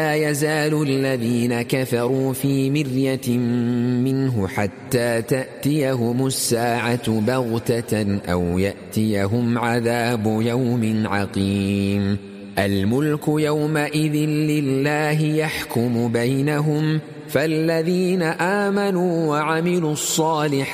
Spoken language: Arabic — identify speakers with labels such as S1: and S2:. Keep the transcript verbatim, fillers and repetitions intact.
S1: لا يزال الذين كفروا في مرية منه حتى تأتيهم الساعة بغتة أو يأتيهم عذاب يوم عقيم. الملك يومئذ لله يحكم بينهم، فالذين آمنوا وعملوا الصالحات